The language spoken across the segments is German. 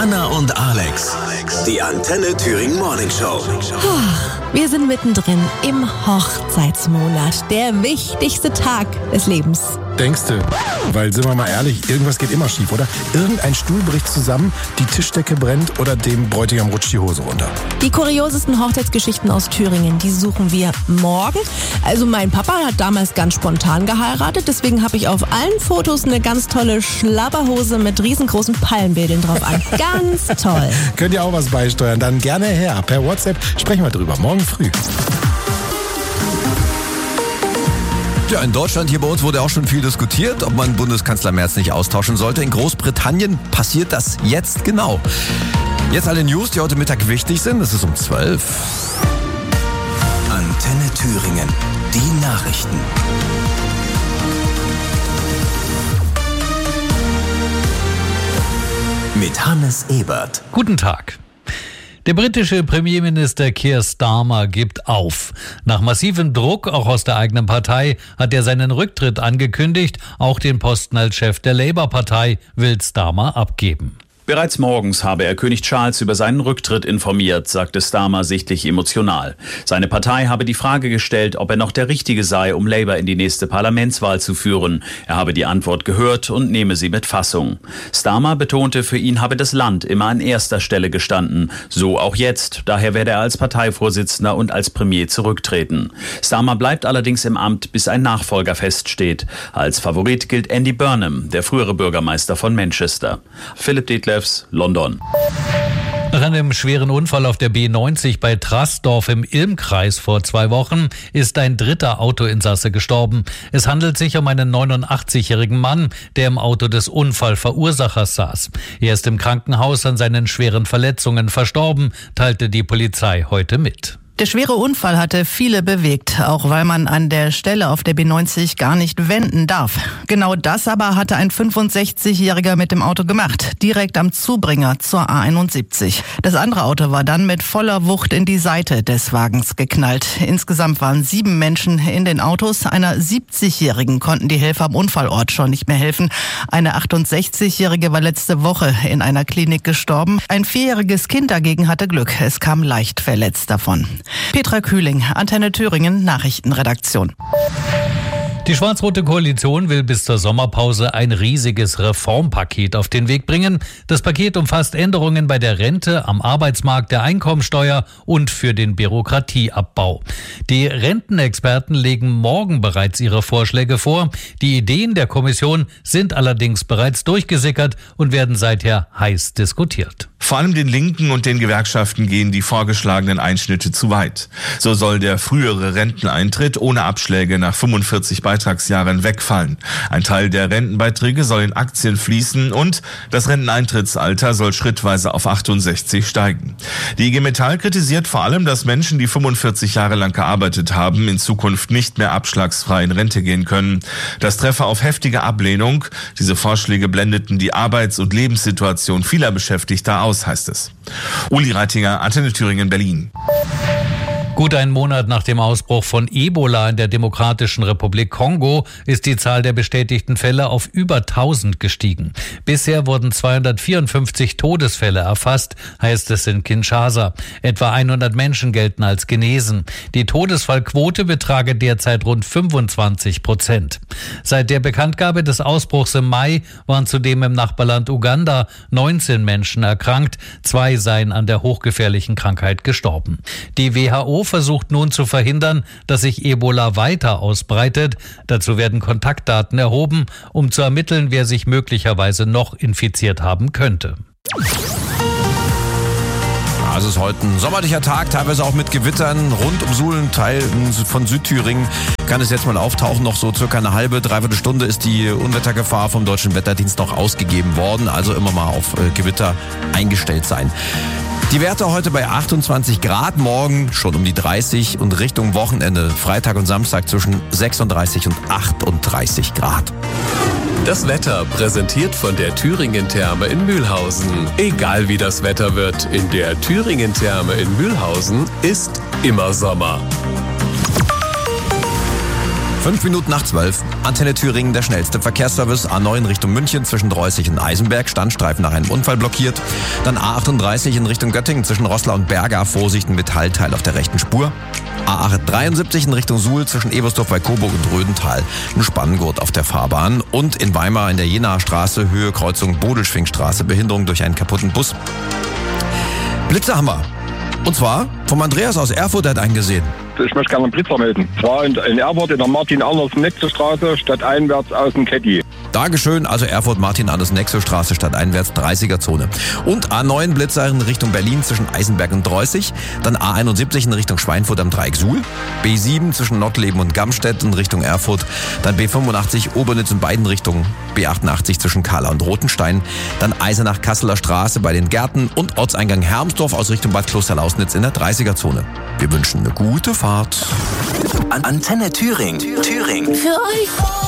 Anna und Alex, die Antenne Thüringen Morning Show. Wir sind mittendrin im Hochzeitsmonat, der wichtigste Tag des Lebens. Denkst du? Weil, sind wir mal ehrlich, irgendwas geht immer schief, oder? Irgendein Stuhl bricht zusammen, die Tischdecke brennt oder dem Bräutigam rutscht die Hose runter. Die kuriosesten Hochzeitsgeschichten aus Thüringen, die suchen wir morgen. Also mein Papa hat damals ganz spontan geheiratet, deswegen habe ich auf allen Fotos eine ganz tolle Schlabberhose mit riesengroßen Palmwedeln drauf an. Ganz toll. Könnt ihr auch was beisteuern? Dann gerne her. Per WhatsApp sprechen wir drüber. Morgen früh. Ja, in Deutschland hier bei uns wurde auch schon viel diskutiert, ob man Bundeskanzler Merz nicht austauschen sollte. In Großbritannien passiert das jetzt genau. Jetzt alle News, die heute Mittag wichtig sind. Es ist um 12. Antenne Thüringen, die Nachrichten. Mit Hannes Ebert. Guten Tag. Der britische Premierminister Keir Starmer gibt auf. Nach massivem Druck, auch aus der eigenen Partei, hat er seinen Rücktritt angekündigt. Auch den Posten als Chef der Labour-Partei will Starmer abgeben. Bereits morgens habe er König Charles über seinen Rücktritt informiert, sagte Starmer sichtlich emotional. Seine Partei habe die Frage gestellt, ob er noch der Richtige sei, um Labour in die nächste Parlamentswahl zu führen. Er habe die Antwort gehört und nehme sie mit Fassung. Starmer betonte, für ihn habe das Land immer an erster Stelle gestanden. So auch jetzt. Daher werde er als Parteivorsitzender und als Premier zurücktreten. Starmer bleibt allerdings im Amt, bis ein Nachfolger feststeht. Als Favorit gilt Andy Burnham, der frühere Bürgermeister von Manchester. Philipp Detlefs, London. Nach einem schweren Unfall auf der B90 bei Trasdorf im Ilmkreis vor 2 Wochen ist ein dritter Autoinsasse gestorben. Es handelt sich um einen 89-jährigen Mann, der im Auto des Unfallverursachers saß. Er ist im Krankenhaus an seinen schweren Verletzungen verstorben, teilte die Polizei heute mit. Der schwere Unfall hatte viele bewegt, auch weil man an der Stelle auf der B90 gar nicht wenden darf. Genau das aber hatte ein 65-Jähriger mit dem Auto gemacht, direkt am Zubringer zur A71. Das andere Auto war dann mit voller Wucht in die Seite des Wagens geknallt. Insgesamt waren 7 Menschen in den Autos. Einer 70-Jährigen konnten die Helfer am Unfallort schon nicht mehr helfen. Eine 68-Jährige war letzte Woche in einer Klinik gestorben. Ein 4-jähriges Kind dagegen hatte Glück. Es kam leicht verletzt davon. Petra Kühling, Antenne Thüringen, Nachrichtenredaktion. Die schwarz-rote Koalition will bis zur Sommerpause ein riesiges Reformpaket auf den Weg bringen. Das Paket umfasst Änderungen bei der Rente, am Arbeitsmarkt, der Einkommensteuer und für den Bürokratieabbau. Die Rentenexperten legen morgen bereits ihre Vorschläge vor. Die Ideen der Kommission sind allerdings bereits durchgesickert und werden seither heiß diskutiert. Vor allem den Linken und den Gewerkschaften gehen die vorgeschlagenen Einschnitte zu weit. So soll der frühere Renteneintritt ohne Abschläge nach 45 Beitragsjahren wegfallen. Ein Teil der Rentenbeiträge soll in Aktien fließen und das Renteneintrittsalter soll schrittweise auf 68 steigen. Die IG Metall kritisiert vor allem, dass Menschen, die 45 Jahre lang gearbeitet haben, in Zukunft nicht mehr abschlagsfrei in Rente gehen können. Das treffe auf heftige Ablehnung. Diese Vorschläge blendeten die Arbeits- und Lebenssituation vieler Beschäftigter aus, heißt es. Uli Reitinger, Antenne Thüringen, Berlin. Gut einen Monat nach dem Ausbruch von Ebola in der Demokratischen Republik Kongo ist die Zahl der bestätigten Fälle auf über 1000 gestiegen. Bisher wurden 254 Todesfälle erfasst, heißt es in Kinshasa. Etwa 100 Menschen gelten als genesen. Die Todesfallquote betrage derzeit rund 25%. Seit der Bekanntgabe des Ausbruchs im Mai waren zudem im Nachbarland Uganda 19 Menschen erkrankt. 2 seien an der hochgefährlichen Krankheit gestorben. Die WHO versucht nun zu verhindern, dass sich Ebola weiter ausbreitet. Dazu werden Kontaktdaten erhoben, um zu ermitteln, wer sich möglicherweise noch infiziert haben könnte. Also es ist heute ein sommerlicher Tag, teilweise auch mit Gewittern. Rund um Suhlen, Teilen von Südthüringen kann es jetzt mal auftauchen. Noch so circa eine halbe, dreiviertel Stunde ist die Unwettergefahr vom Deutschen Wetterdienst noch ausgegeben worden. Also immer mal auf Gewitter eingestellt sein. Die Werte heute bei 28 Grad, morgen schon um die 30 und Richtung Wochenende, Freitag und Samstag zwischen 36 und 38 Grad. Das Wetter präsentiert von der Thüringen-Therme in Mühlhausen. Egal wie das Wetter wird, in der Thüringen-Therme in Mühlhausen ist immer Sommer. 5 Minuten nach 12. Antenne Thüringen, der schnellste Verkehrsservice. A9 Richtung München zwischen Dreußig und Eisenberg. Standstreifen nach einem Unfall blockiert. Dann A38 in Richtung Göttingen zwischen Roßlau und Berga. Vorsicht, ein Metallteil auf der rechten Spur. A73 in Richtung Suhl zwischen Ebersdorf bei Coburg und Rödental. Ein Spanngurt auf der Fahrbahn. Und in Weimar in der Jenaer Straße, Höhe Kreuzung Bodelschwingstraße. Behinderung durch einen kaputten Bus. Blitze haben wir. Und zwar vom Andreas aus Erfurt, der hat einen gesehen. Ich möchte gerne einen Blitzer melden. Zwar in Erfurt in der Martin-Anders-Nexo-Straße stadteinwärts aus dem Ketti. Dankeschön, also Erfurt, Martin-Anders-Nexo-Straße, stadteinwärts, 30er-Zone. Und A9 Blitzer in Richtung Berlin zwischen Eisenberg und Dreußig. Dann A71 in Richtung Schweinfurt am Dreieck Suhl. B7 zwischen Nottleben und Gamstedt in Richtung Erfurt. Dann B85 Obernitz in beiden Richtungen. B88 zwischen Kahla und Rothenstein. Dann Eisenach-Kasseler Straße bei den Gärten und Ortseingang Hermsdorf aus Richtung Bad Klosterlausnitz in der 30er-Zone. Wir wünschen eine gute Fahrt. Antenne Thüringen. Für euch.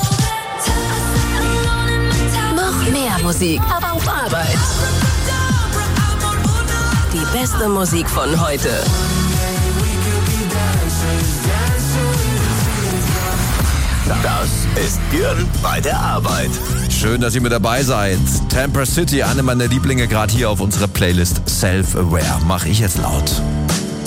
Noch mehr Musik, aber auf Arbeit. Die beste Musik von heute. Das ist Björn bei der Arbeit. Schön, dass ihr mit dabei seid. Tamper City, eine meiner Lieblinge, gerade hier auf unserer Playlist Self-Aware. Mach ich jetzt laut.